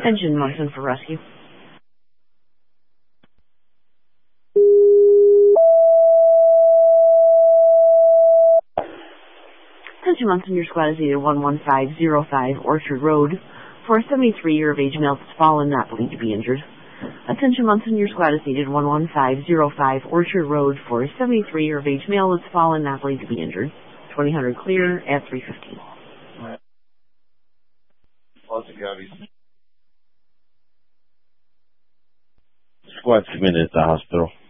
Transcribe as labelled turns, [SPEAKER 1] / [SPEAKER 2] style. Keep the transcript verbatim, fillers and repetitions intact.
[SPEAKER 1] Engine Munson for rescue. Attention Munson, your squad is needed one one five zero five Orchard Road for a seventy-three-year of age male that's fallen, not believed to be injured. Attention Munson, your squad is needed one one five zero five Orchard Road for a seventy-three-year of age male that's fallen, not believed to be injured. twenty hundred clear at three fifteen.
[SPEAKER 2] Lots of cavities.
[SPEAKER 3] Squad's committed at the hospital.